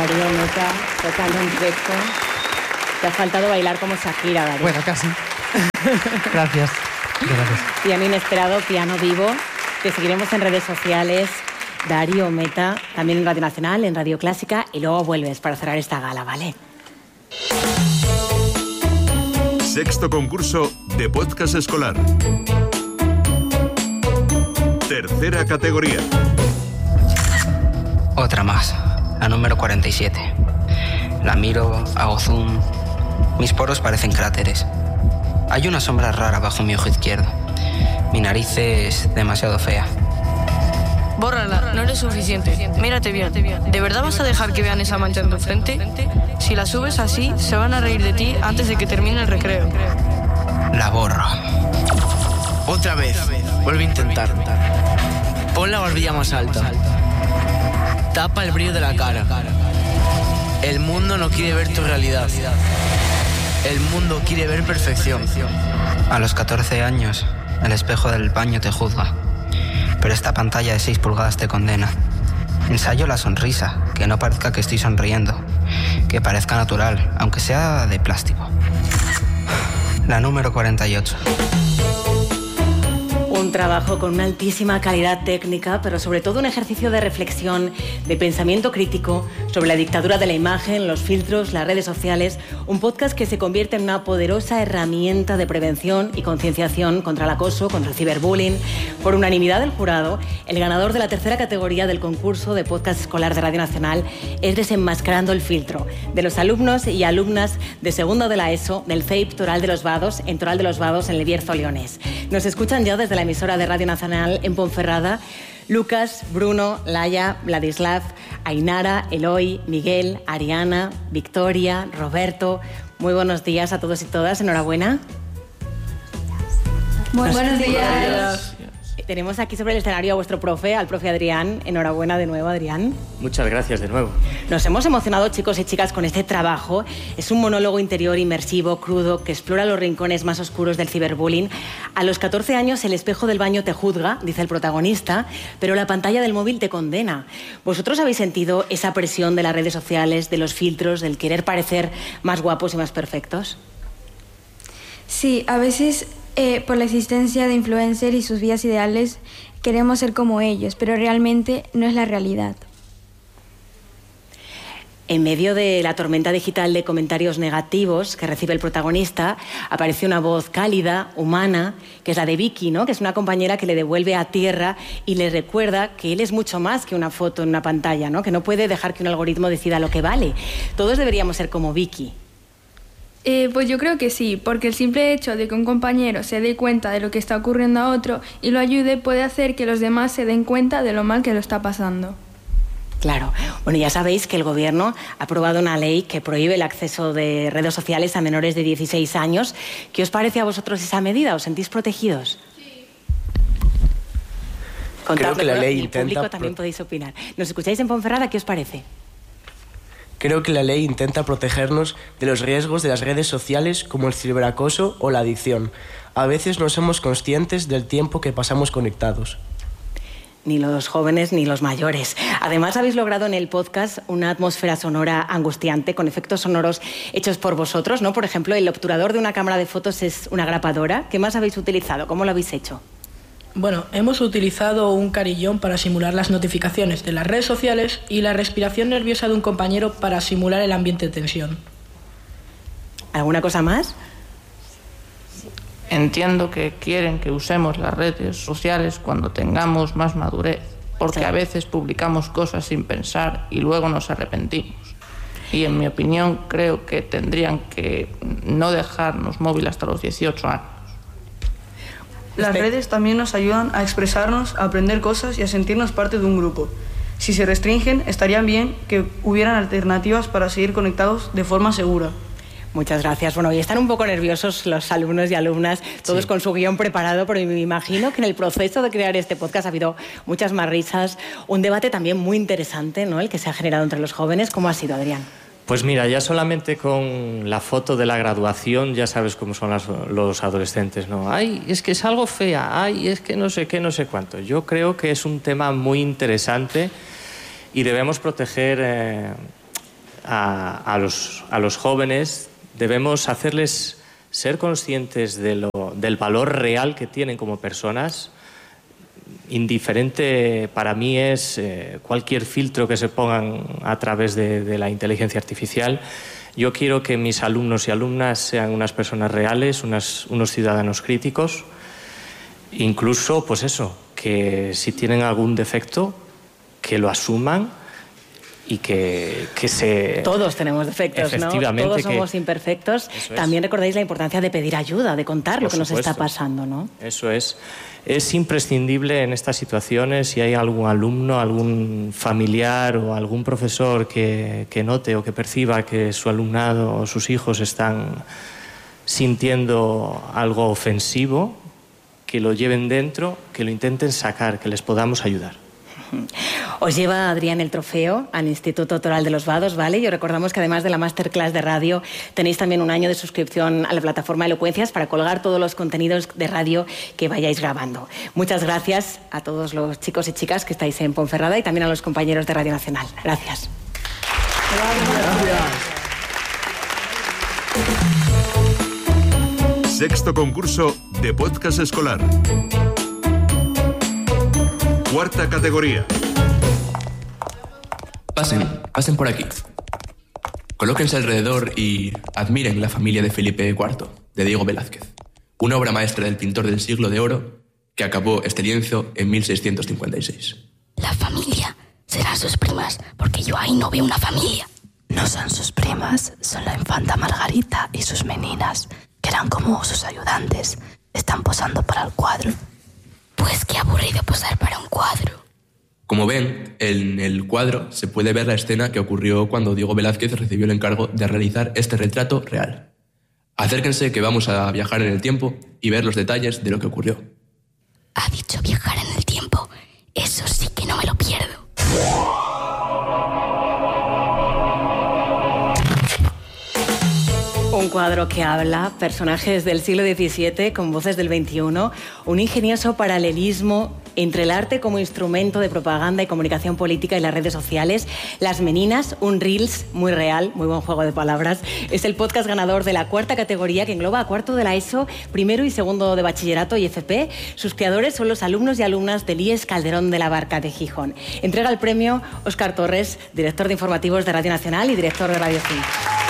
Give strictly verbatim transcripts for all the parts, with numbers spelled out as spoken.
Darío Meta, tocando en directo. Te ha faltado bailar como Shakira, Darío. Bueno, casi. Gracias. Gracias. Piano inesperado, piano vivo. Te seguiremos en redes sociales. Darío Meta, también en Radio Nacional, en Radio Clásica, y luego vuelves para cerrar esta gala, ¿vale? Sexto concurso de podcast escolar. Tercera categoría. Otra más, la número cuarenta y siete. La miro, hago zoom. Mis poros parecen cráteres. Hay una sombra rara bajo mi ojo izquierdo. Mi nariz es demasiado fea. Bórrala, no eres suficiente. Mírate bien. ¿De verdad vas a dejar que vean esa mancha en tu frente? Si la subes así, se van a reír de ti antes de que termine el recreo. La borro. Otra vez. Vuelve a intentar. Pon la barbilla más alta. Tapa el brillo de la cara. El mundo no quiere ver tu realidad. El mundo quiere ver perfección. A los catorce años, el espejo del baño te juzga. Pero esta pantalla de seis pulgadas te condena. Ensayo la sonrisa, que no parezca que estoy sonriendo. Que parezca natural, aunque sea de plástico. La número cuarenta y ocho. Un trabajo con una altísima calidad técnica, pero sobre todo un ejercicio de reflexión, de pensamiento crítico sobre la dictadura de la imagen, los filtros, las redes sociales. Un podcast que se convierte en una poderosa herramienta de prevención y concienciación contra el acoso, contra el ciberbullying. Por unanimidad del jurado, el ganador de la tercera categoría del concurso de podcast escolar de Radio Nacional es Desenmascarando el filtro, de los alumnos y alumnas de segundo de la ESO del C E I P Toral de los Vados, en Toral de los Vados, en El Bierzo, Leones. Nos escuchan ya desde la emisora de Radio Nacional en Ponferrada Lucas, Bruno, Laia, Vladislav, Ainara, Eloy, Miguel, Ariana, Victoria, Roberto. Muy buenos días a todos y todas. Enhorabuena. Buenos, buenos días. días. Tenemos aquí sobre el escenario a vuestro profe, al profe Adrián. Enhorabuena de nuevo, Adrián. Muchas gracias de nuevo. Nos hemos emocionado, chicos y chicas, con este trabajo. Es un monólogo interior inmersivo, crudo, que explora los rincones más oscuros del ciberbullying. A los catorce años, el espejo del baño te juzga, dice el protagonista, pero la pantalla del móvil te condena. ¿Vosotros habéis sentido esa presión de las redes sociales, de los filtros, del querer parecer más guapos y más perfectos? Sí, a veces... Eh, por la existencia de influencers y sus vidas ideales, queremos ser como ellos, pero realmente no es la realidad. En medio de la tormenta digital de comentarios negativos que recibe el protagonista, aparece una voz cálida, humana, que es la de Vicky, ¿no? Que es una compañera que le devuelve a tierra y le recuerda que él es mucho más que una foto en una pantalla, ¿no? Que no puede dejar que un algoritmo decida lo que vale. Todos deberíamos ser como Vicky. Eh, pues yo creo que sí, porque el simple hecho de que un compañero se dé cuenta de lo que está ocurriendo a otro y lo ayude puede hacer que los demás se den cuenta de lo mal que lo está pasando. Claro. Bueno, ya sabéis que el Gobierno ha aprobado una ley que prohíbe el acceso de redes sociales a menores de dieciséis años. ¿Qué os parece a vosotros esa medida? ¿Os sentís protegidos? Sí. Contadlo, creo que la ley y el intenta... público también podéis opinar. ¿Nos escucháis en Ponferrada? ¿Qué os parece? Creo que la ley intenta protegernos de los riesgos de las redes sociales como el ciberacoso o la adicción. A veces no somos conscientes del tiempo que pasamos conectados. Ni los jóvenes ni los mayores. Además, habéis logrado en el podcast una atmósfera sonora angustiante con efectos sonoros hechos por vosotros, ¿no? Por ejemplo, el obturador de una cámara de fotos es una grapadora. ¿Qué más habéis utilizado? ¿Cómo lo habéis hecho? Bueno, hemos utilizado un carillón para simular las notificaciones de las redes sociales y la respiración nerviosa de un compañero para simular el ambiente de tensión. ¿Alguna cosa más? Entiendo que quieren que usemos las redes sociales cuando tengamos más madurez, porque sí. A veces publicamos cosas sin pensar y luego nos arrepentimos. Y en mi opinión creo que tendrían que no dejarnos móvil hasta los dieciocho años. Las redes también nos ayudan a expresarnos, a aprender cosas y a sentirnos parte de un grupo. Si se restringen, estaría bien que hubieran alternativas para seguir conectados de forma segura. Muchas gracias. Bueno, y están un poco nerviosos los alumnos y alumnas, todos sí. Con su guión preparado, pero me imagino que en el proceso de crear este podcast ha habido muchas más risas, un debate también muy interesante, ¿no? El que se ha generado entre los jóvenes. ¿Cómo ha sido, Adrián? Pues mira, ya solamente con la foto de la graduación ya sabes cómo son las, los adolescentes, ¿no? Ay, es que es algo fea, ay, es que no sé qué, no sé cuánto. Yo creo que es un tema muy interesante y debemos proteger eh, a, a, los, a los jóvenes debemos hacerles ser conscientes de lo, del valor real que tienen como personas. Indiferente para mí es eh, cualquier filtro que se pongan a través de, de la inteligencia artificial. Yo quiero que mis alumnos y alumnas sean unas personas reales, unas, unos ciudadanos críticos. Incluso, pues eso, que si tienen algún defecto, que lo asuman y que, que se... Todos tenemos defectos, ¿no? Todos somos imperfectos. También recordáis la importancia de pedir ayuda, de contar Por lo que supuesto. nos está pasando, ¿no? Eso es. Es imprescindible en estas situaciones, si hay algún alumno, algún familiar o algún profesor que, que note o que perciba que su alumnado o sus hijos están sintiendo algo ofensivo, que lo lleven dentro, que lo intenten sacar, que les podamos ayudar. Os lleva Adrián el trofeo al Instituto Toral de los Vados, ¿vale? Y os recordamos que además de la masterclass de radio tenéis también un año de suscripción a la plataforma Elocuencias para colgar todos los contenidos de radio que vayáis grabando. Muchas gracias a todos los chicos y chicas que estáis en Ponferrada y también a los compañeros de Radio Nacional. Gracias. Gracias. Sexto concurso de podcast escolar. Cuarta categoría. Pasen, pasen por aquí. Colóquense alrededor y admiren la familia de Felipe cuarto, de Diego Velázquez, una obra maestra del pintor del siglo de oro que acabó este lienzo en mil seiscientos cincuenta y seis. La familia serán sus primas, porque yo ahí no veo una familia. No son sus primas, son la infanta Margarita y sus meninas, que eran como sus ayudantes. Están posando para el cuadro. Pues qué aburrido posar para un cuadro. Como ven, en el cuadro se puede ver la escena que ocurrió cuando Diego Velázquez recibió el encargo de realizar este retrato real. Acérquense que vamos a viajar en el tiempo y ver los detalles de lo que ocurrió. Ha dicho viajar en el tiempo. Eso sí que no me lo pierdo. Un cuadro que habla, personajes del siglo diecisiete con voces del veintiuno, un ingenioso paralelismo entre el arte como instrumento de propaganda y comunicación política y las redes sociales. Las Meninas, un Reels muy real, muy buen juego de palabras. Es el podcast ganador de la cuarta categoría que engloba a cuarto de la ESO, primero y segundo de bachillerato y F P. Sus creadores son los alumnos y alumnas del I E S Calderón de la Barca de Gijón. Entrega el premio Óscar Torres, director de informativos de Radio Nacional y director de Radio cinco.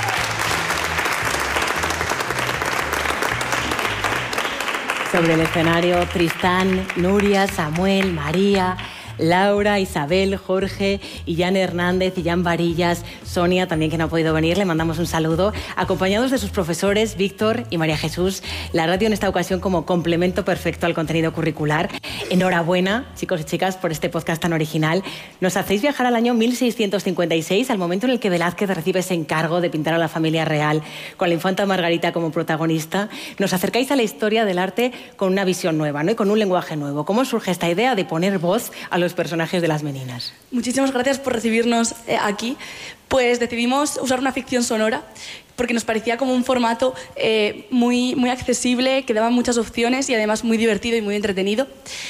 Sobre el escenario, Tristán, Nuria, Samuel, María, Laura, Isabel, Jorge, Illán Hernández, Illán Varillas, Sonia, también que no ha podido venir, le mandamos un saludo, acompañados de sus profesores, Víctor y María Jesús. La radio en esta ocasión como complemento perfecto al contenido curricular. Enhorabuena, chicos y chicas, por este podcast tan original. Nos hacéis viajar al año mil seiscientos cincuenta y seis, al momento en el que Velázquez recibe ese encargo de pintar a la familia real, con la infanta Margarita como protagonista. Nos acercáis a la historia del arte con una visión nueva, ¿no? Y con un lenguaje nuevo. ¿Cómo surge esta idea de poner voz a los personajes de Las Meninas? Muchísimas gracias por recibirnos eh, aquí. Pues decidimos usar una ficción sonora porque nos parecía como un formato eh, muy, muy accesible, que daba muchas opciones y además muy divertido y muy entretenido.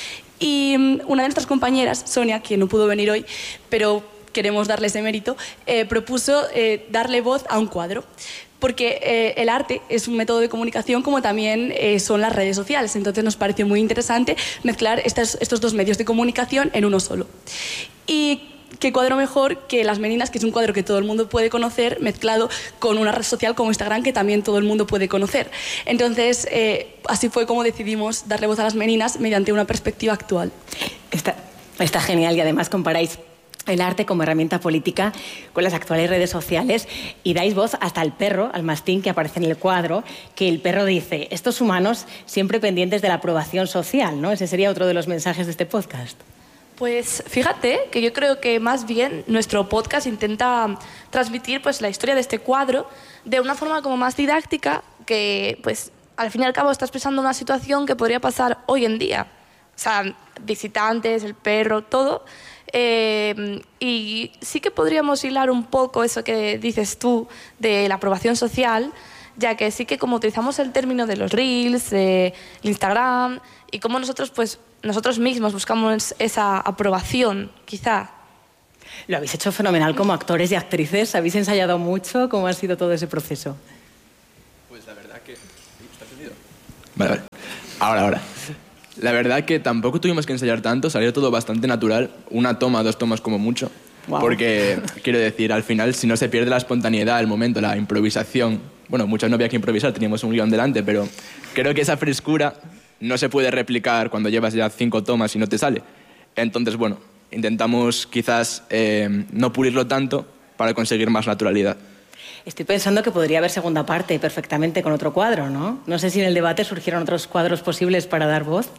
Y um, una de nuestras compañeras, Sonia, que no pudo venir hoy, pero queremos darle ese mérito, eh, propuso eh, darle voz a un cuadro. Porque eh, el arte es un método de comunicación como también eh, son las redes sociales. Entonces nos pareció muy interesante mezclar estas, estos dos medios de comunicación en uno solo. Y qué cuadro mejor que Las Meninas, que es un cuadro que todo el mundo puede conocer, mezclado con una red social como Instagram que también todo el mundo puede conocer. Entonces, eh, así fue como decidimos darle voz a Las Meninas mediante una perspectiva actual. Está, está genial y además comparáis el arte como herramienta política con las actuales redes sociales y dais voz hasta al perro, al mastín que aparece en el cuadro, que el perro dice, estos humanos siempre pendientes de la aprobación social, ¿no? Ese sería otro de los mensajes de este podcast. Pues fíjate que yo creo que más bien nuestro podcast intenta transmitir pues, la historia de este cuadro de una forma como más didáctica que pues, al fin y al cabo está expresando una situación que podría pasar hoy en día. O sea, visitantes, el perro, todo. Eh, y sí que podríamos hilar un poco eso que dices tú de la aprobación social, ya que sí que como utilizamos el término de los Reels, de Instagram, y como nosotros, pues, nosotros mismos buscamos esa aprobación, quizá. Lo habéis hecho fenomenal como actores y actrices. ¿Habéis ensayado mucho? ¿Cómo ha sido todo ese proceso? Pues la verdad que... ¿Está entendido? Vale, vale. Ahora, ahora. La verdad que tampoco tuvimos que ensayar tanto, salió todo bastante natural. Una toma, dos tomas como mucho. Wow. Porque, quiero decir, al final, si no se pierde la espontaneidad, el momento, la improvisación... Bueno, muchas no había que improvisar, teníamos un guión delante, pero creo que esa frescura no se puede replicar cuando llevas ya cinco tomas y no te sale. Entonces, bueno, intentamos quizás eh, no pulirlo tanto para conseguir más naturalidad. Estoy pensando que podría haber segunda parte perfectamente con otro cuadro, ¿no? No sé si en el debate surgieron otros cuadros posibles para dar voz.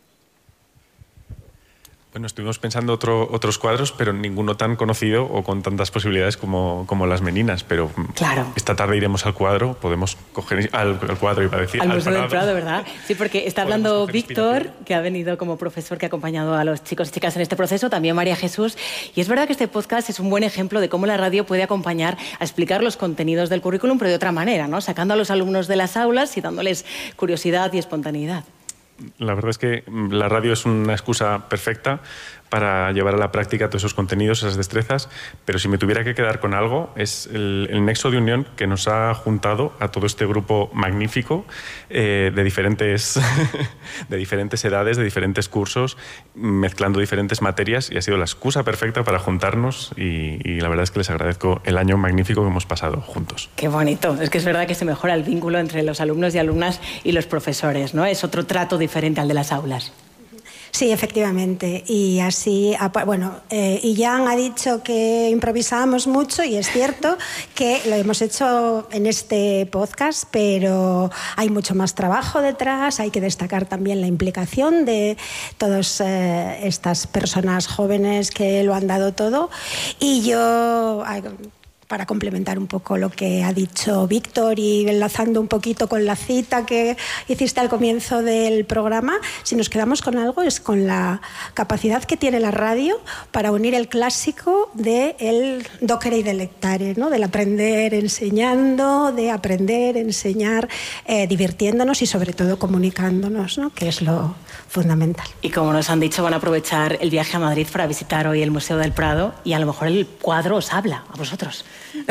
Bueno, estuvimos pensando otro, otros cuadros, pero ninguno tan conocido o con tantas posibilidades como, como Las Meninas. Pero claro, esta tarde iremos al cuadro, podemos coger al, al cuadro, iba a decir, al al Museo Prado. del Prado, ¿verdad? Sí, porque está hablando Víctor, que ha venido como profesor que ha acompañado a los chicos y chicas en este proceso, también María Jesús. Y es verdad que este podcast es un buen ejemplo de cómo la radio puede acompañar a explicar los contenidos del currículum, pero de otra manera, ¿no? Sacando a los alumnos de las aulas y dándoles curiosidad y espontaneidad. La verdad es que la radio es una excusa perfecta para llevar a la práctica todos esos contenidos, esas destrezas, pero si me tuviera que quedar con algo, es el, el nexo de unión que nos ha juntado a todo este grupo magnífico eh, de, diferentes, de diferentes edades, de diferentes cursos, mezclando diferentes materias, y ha sido la excusa perfecta para juntarnos y, y la verdad es que les agradezco el año magnífico que hemos pasado juntos. Qué bonito. Es que es verdad que se mejora el vínculo entre los alumnos y alumnas y los profesores, ¿no? Es otro trato diferente al de las aulas. Sí, efectivamente. Y así, bueno, eh, y Jan ha dicho que improvisábamos mucho y es cierto que lo hemos hecho en este podcast, pero hay mucho más trabajo detrás. Hay que destacar también la implicación de todas eh, estas personas jóvenes que lo han dado todo. Y yo... para complementar un poco lo que ha dicho Víctor y enlazando un poquito con la cita que hiciste al comienzo del programa, si nos quedamos con algo es con la capacidad que tiene la radio para unir el clásico del docere y delectare, ¿no? Del aprender enseñando, de aprender, enseñar, eh, divirtiéndonos y sobre todo comunicándonos, ¿no? Que es lo fundamental. Y como nos han dicho, van a aprovechar el viaje a Madrid para visitar hoy el Museo del Prado y a lo mejor el cuadro os habla a vosotros.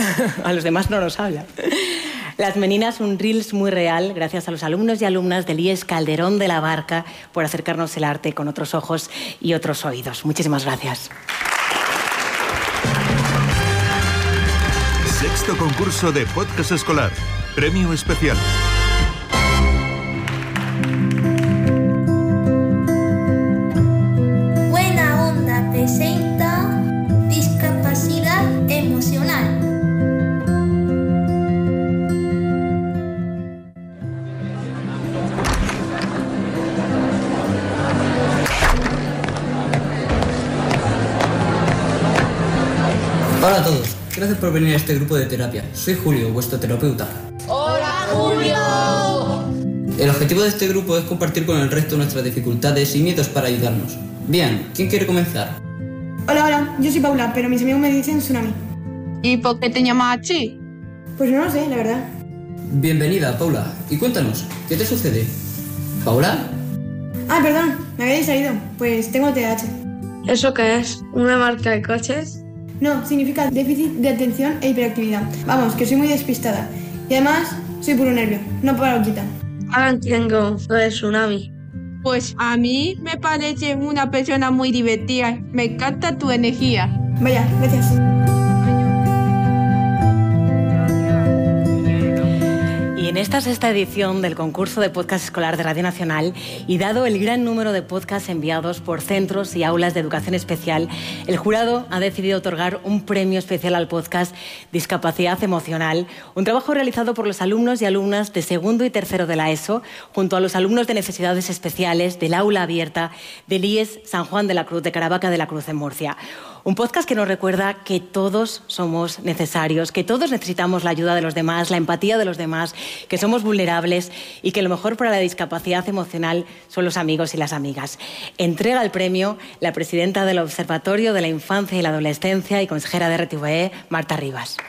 A los demás no nos habla. Las Meninas, un Reels muy real, gracias a los alumnos y alumnas del I E S Calderón de la Barca por acercarnos el arte con otros ojos y otros oídos. Muchísimas gracias. Sexto concurso de podcast escolar. Premio especial. Buena Onda presenta discapacidad emocional. Hola a todos, gracias por venir a este grupo de terapia. Soy Julio, vuestro terapeuta. ¡Hola, Julio! El objetivo de este grupo es compartir con el resto nuestras dificultades y miedos para ayudarnos. Bien, ¿quién quiere comenzar? Hola, hola, yo soy Paula, pero mis amigos me dicen Tsunami. ¿Y por qué te llamas así? Pues no lo sé, la verdad. Bienvenida, Paula. Y cuéntanos, ¿qué te sucede? ¿Paula? Ah, perdón, me había distraído. Pues tengo T D A H. ¿Eso qué es? ¿Una marca de coches? No, significa déficit de atención e hiperactividad. Vamos, que soy muy despistada. Y además, soy puro nervio, no paro quita. Ahora entiendo lo de Tsunami. Pues a mí me parece una persona muy divertida. Me encanta tu energía. Vaya, gracias. Y en esta sexta edición del concurso de podcast escolar de Radio Nacional, y dado el gran número de podcasts enviados por centros y aulas de educación especial, el jurado ha decidido otorgar un premio especial al podcast Discapacidad Emocional, un trabajo realizado por los alumnos y alumnas de segundo y tercero de la ESO, junto a los alumnos de necesidades especiales del aula abierta del I E S San Juan de la Cruz de Caravaca de la Cruz en Murcia. Un podcast que nos recuerda que todos somos necesarios, que todos necesitamos la ayuda de los demás, la empatía de los demás, que somos vulnerables y que lo mejor para la discapacidad emocional son los amigos y las amigas. Entrega el premio la presidenta del Observatorio de la Infancia y la Adolescencia y consejera de R T V E, Marta Rivas.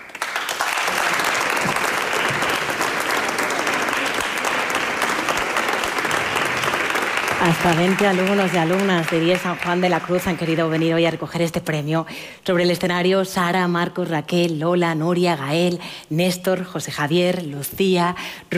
Hasta veinte alumnos y alumnas de diez San Juan de la Cruz han querido venir hoy a recoger este premio. Sobre el escenario, Sara, Marcos, Raquel, Lola, Nuria, Gael, Néstor, José Javier, Lucía,